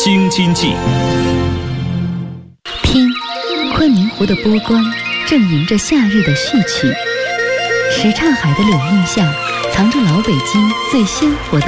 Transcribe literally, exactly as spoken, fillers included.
京津冀。 听，昆明湖的波光正迎着夏日的序曲，什刹海的柳荫下，藏着老北京最鲜活的